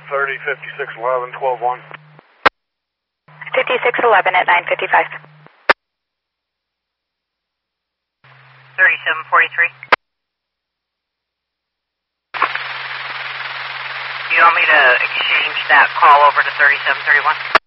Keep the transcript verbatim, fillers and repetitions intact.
thirty, fifty-six eleven, twelve one. fifty-six eleven at nine fifty-five. thirty-seven forty-three. Do you want me to exchange that call over to thirty-seven thirty-one?